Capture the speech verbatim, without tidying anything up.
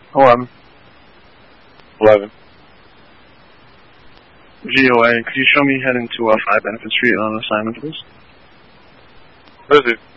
Eleven. Eleven. G O A, could you show me heading to uh, five Benefit Street on assignment, please? What is it?